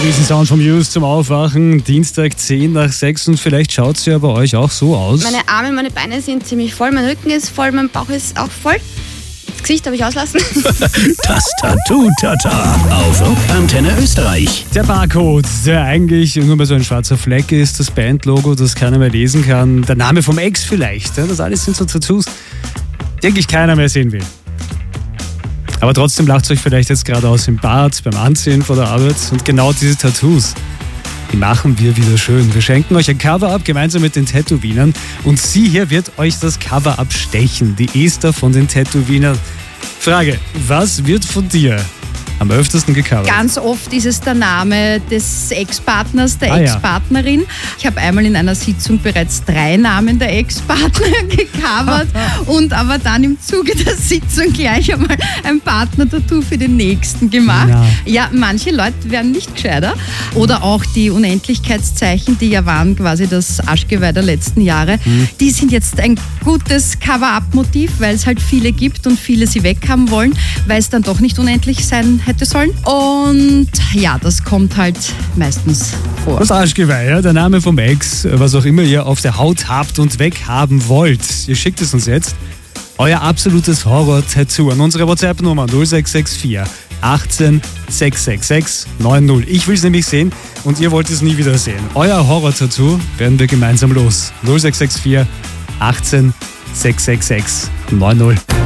Riesensound vom Muse zum Aufwachen. Dienstag 10 nach 6 und vielleicht schaut es ja bei euch auch so aus. Meine Arme, meine Beine sind ziemlich voll, mein Rücken ist voll, mein Bauch ist auch voll. Das Gesicht habe ich auslassen. Das Tattoo-Tata auf Rock Antenne Österreich. Der Barcode, der eigentlich nur mal so ein schwarzer Fleck ist, das Bandlogo, das keiner mehr lesen kann, der Name vom Ex vielleicht. Das alles sind so Tattoos, die eigentlich keiner mehr sehen will. Aber trotzdem lacht es euch vielleicht jetzt gerade aus im Bad, beim Anziehen vor der Arbeit. Und genau diese Tattoos, die machen wir wieder schön. Wir schenken euch ein Cover-Up gemeinsam mit den Tätowinern. Und sie hier wird euch das Cover-Up stechen. Die Esther von den Tätowinern. Frage, was wird von dir am öftesten gecovert? Ganz oft ist es der Name des Ex-Partners, der Ex-Partnerin. Ja. Ich habe einmal in einer Sitzung bereits 3 Namen der Ex-Partner gecovert und aber dann im Zuge der Sitzung gleich einmal ein Partner-Tattoo für den nächsten gemacht. Ja, manche Leute werden nicht gescheiter. Oder auch die Unendlichkeitszeichen, die ja waren quasi das Arschgeweih der letzten Jahre. Die sind jetzt ein gutes Cover-Up-Motiv, weil es halt viele gibt und viele sie weghaben wollen, weil es dann doch nicht unendlich sein hätte sollen. Und ja, das kommt halt meistens vor. Das Arschgeweih, ja, der Name vom Ex, was auch immer ihr auf der Haut habt und weghaben wollt. Ihr schickt es uns jetzt. Euer absolutes Horror-Tattoo an unsere WhatsApp-Nummer 0664 18 666 90. Ich will es nämlich sehen und ihr wollt es nie wieder sehen. Euer Horror-Tattoo werden wir gemeinsam los. 0664 18 666 90.